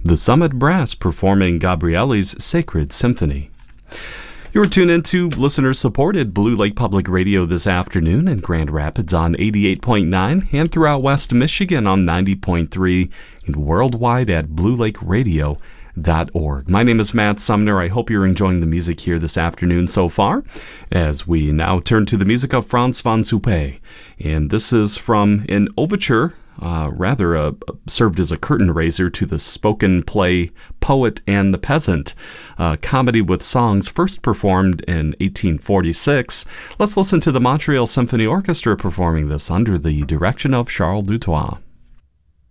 The Summit Brass performing Gabrielli's Sacred Symphony. You're tuned into listener-supported Blue Lake Public Radio this afternoon in Grand Rapids on 88.9 and throughout West Michigan on 90.3 and worldwide at bluelakeradio.org. My name is Matt Sumner. I hope you're enjoying the music here this afternoon so far, as we now turn to the music of Frans van Suppe. And this is from an overture, served as a curtain raiser to the spoken play Poet and the Peasant, a comedy with songs first performed in 1846. Let's listen to the Montreal Symphony Orchestra performing this under the direction of Charles Dutoit.